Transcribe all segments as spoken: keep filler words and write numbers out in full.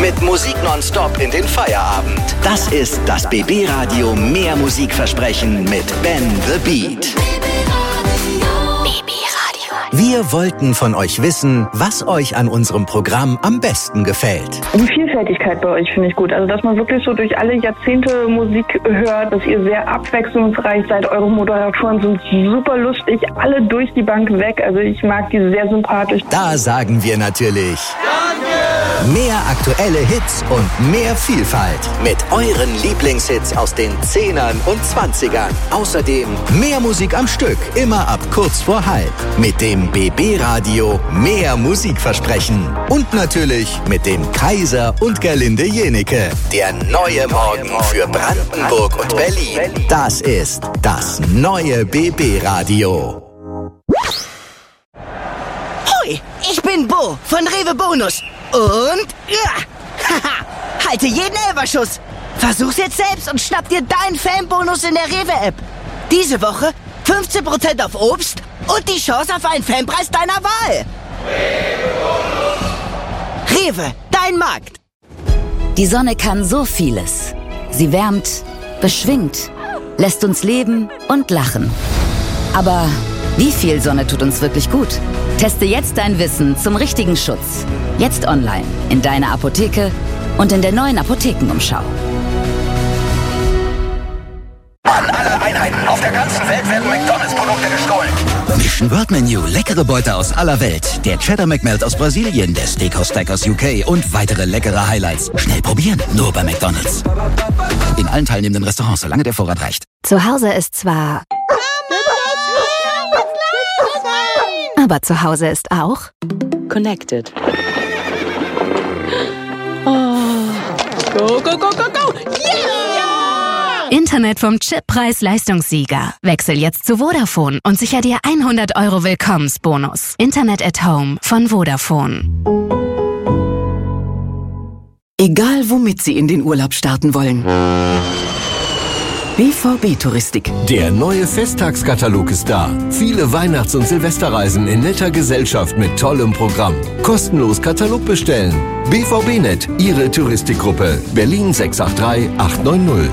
Mit Musik nonstop in den Feierabend. Das ist das B B Radio Mehr Musikversprechen mit Ben the Beat. Wir wollten von euch wissen, was euch an unserem Programm am besten gefällt. Die Vielfältigkeit bei euch finde ich gut. Also, dass man wirklich so durch alle Jahrzehnte Musik hört, dass ihr sehr abwechslungsreich seid. Eure Moderatoren sind super lustig, alle durch die Bank weg. Also, ich mag die sehr sympathisch. Da sagen wir natürlich Danke! Mehr aktuelle Hits und mehr Vielfalt. Mit euren Lieblingshits aus den Zehnern und Zwanzigern. Außerdem mehr Musik am Stück, immer ab kurz vor halb. Mit dem B B Radio Mehr Musikversprechen. Und natürlich mit dem Kaiser und Gerlinde Jenecke. Der neue Morgen für Brandenburg und Berlin. Das ist das neue B B Radio. Hoi, ich bin Bo von Rewe Bonus. Und ja, haha, halte jeden Elferschuss. Versuch's jetzt selbst und schnapp dir deinen Fanbonus in der Rewe-App. Diese Woche fünfzehn Prozent auf Obst und die Chance auf einen Fanpreis deiner Wahl. Rewe, dein Markt. Die Sonne kann so vieles. Sie wärmt, beschwingt, lässt uns leben und lachen. Aber wie viel Sonne tut uns wirklich gut? Teste jetzt dein Wissen zum richtigen Schutz. Jetzt online, in deiner Apotheke und in der neuen Apothekenumschau. An alle Einheiten auf der ganzen Welt werden McDonalds-Produkte gestohlen. Mission World Menu, leckere Beute aus aller Welt. Der Cheddar McMelt aus Brasilien, der Steakhouse Stack aus U K und weitere leckere Highlights. Schnell probieren, nur bei McDonalds. In allen teilnehmenden Restaurants, solange der Vorrat reicht. Zu Hause ist zwar... Aber zu Hause ist auch... Connected. Oh. Go, go, go, go, go! Yeah! Internet vom Chip Preis-Leistungssieger. Wechsel jetzt zu Vodafone und sicher dir hundert Euro Willkommensbonus. Internet at Home von Vodafone. Egal womit Sie in den Urlaub starten wollen. B V B-Touristik. Der neue Festtagskatalog ist da. Viele Weihnachts- und Silvesterreisen in netter Gesellschaft mit tollem Programm. Kostenlos Katalog bestellen. B V B Punkt net, Ihre Touristikgruppe. Berlin sechs acht drei acht neun null.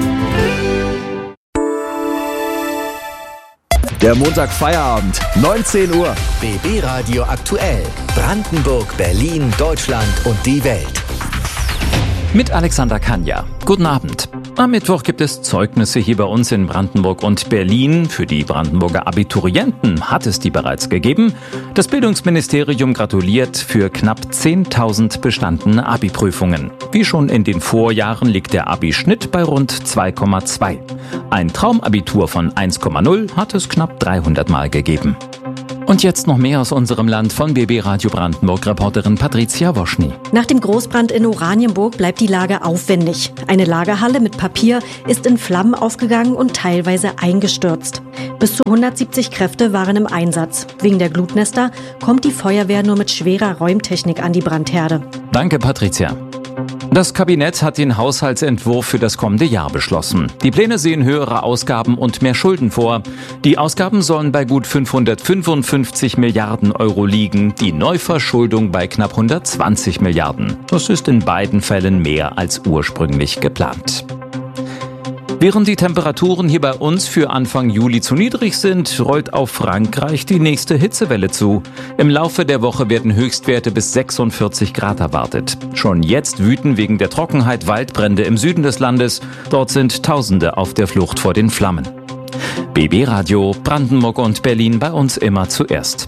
Der Montag-Feierabend, neunzehn Uhr. B B Radio aktuell. Brandenburg, Berlin, Deutschland und die Welt. Mit Alexander Kanja. Guten Abend. Am Mittwoch gibt es Zeugnisse hier bei uns in Brandenburg und Berlin. Für die Brandenburger Abiturienten hat es die bereits gegeben. Das Bildungsministerium gratuliert für knapp zehntausend bestandene Abi-Prüfungen. Wie schon in den Vorjahren liegt der Abi-Schnitt bei rund zwei Komma zwei. Ein Traumabitur von eins Komma null hat es knapp dreihundert Mal gegeben. Und jetzt noch mehr aus unserem Land von B B Radio Brandenburg, Reporterin Patricia Woschny. Nach dem Großbrand in Oranienburg bleibt die Lage aufwendig. Eine Lagerhalle mit Papier ist in Flammen aufgegangen und teilweise eingestürzt. Bis zu hundertsiebzig Kräfte waren im Einsatz. Wegen der Glutnester kommt die Feuerwehr nur mit schwerer Räumtechnik an die Brandherde. Danke, Patricia. Das Kabinett hat den Haushaltsentwurf für das kommende Jahr beschlossen. Die Pläne sehen höhere Ausgaben und mehr Schulden vor. Die Ausgaben sollen bei gut fünfhundertfünfundfünfzig Milliarden Euro liegen, die Neuverschuldung bei knapp hundertzwanzig Milliarden. Das ist in beiden Fällen mehr als ursprünglich geplant. Während die Temperaturen hier bei uns für Anfang Juli zu niedrig sind, rollt auf Frankreich die nächste Hitzewelle zu. Im Laufe der Woche werden Höchstwerte bis sechsundvierzig Grad erwartet. Schon jetzt wüten wegen der Trockenheit Waldbrände im Süden des Landes. Dort sind Tausende auf der Flucht vor den Flammen. B B Radio, Brandenburg und Berlin bei uns immer zuerst.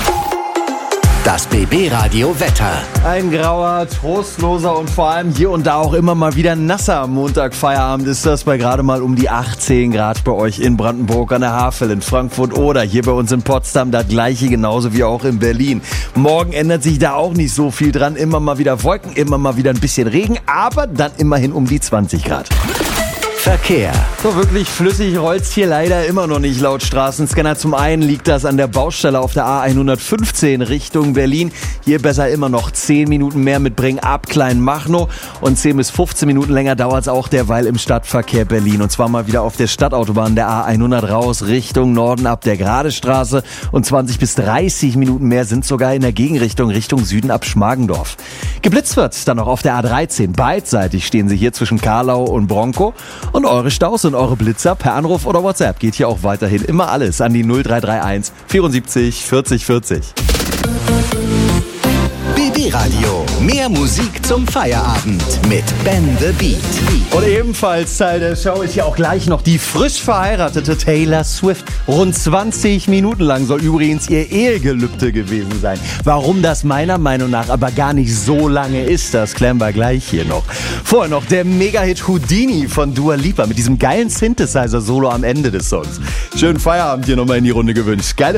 Das B B Radio Wetter. Ein grauer, trostloser und vor allem hier und da auch immer mal wieder nasser Montagfeierabend ist das bei gerade mal um die achtzehn Grad bei euch in Brandenburg an der Havel, in Frankfurt oder hier bei uns in Potsdam. Das gleiche genauso wie auch in Berlin. Morgen ändert sich da auch nicht so viel dran. Immer mal wieder Wolken, immer mal wieder ein bisschen Regen, aber dann immerhin um die zwanzig Grad. Verkehr. So wirklich flüssig rollt's hier leider immer noch nicht laut Straßenscanner. Zum einen liegt das an der Baustelle auf der A hundertfünfzehn Richtung Berlin. Hier besser immer noch zehn Minuten mehr mitbringen ab Kleinmachnow. Und zehn bis fünfzehn Minuten länger dauert's auch derweil im Stadtverkehr Berlin. Und zwar mal wieder auf der Stadtautobahn der A hundert raus Richtung Norden ab der Gradestraße. Und zwanzig bis dreißig Minuten mehr sind sogar in der Gegenrichtung Richtung Süden ab Schmargendorf. Geblitzt wird's dann noch auf der A dreizehn. Beidseitig stehen sie hier zwischen Karlau und Bronkow. Und eure Staus und eure Blitzer per Anruf oder WhatsApp geht hier auch weiterhin immer alles an die null drei drei eins vierundsiebzig vierzig vierzig. B B-Radio. Mehr Musik zum Feierabend mit Ben the Beat. Und ebenfalls Teil der Show ist ja auch gleich noch die frisch verheiratete Taylor Swift. Rund zwanzig Minuten lang soll übrigens ihr Ehegelübde gewesen sein. Warum das meiner Meinung nach aber gar nicht so lange ist, das klären wir gleich hier noch. Vorher noch der Mega-Hit Houdini von Dua Lipa mit diesem geilen Synthesizer-Solo am Ende des Songs. Schönen Feierabend hier nochmal in die Runde gewünscht. Geile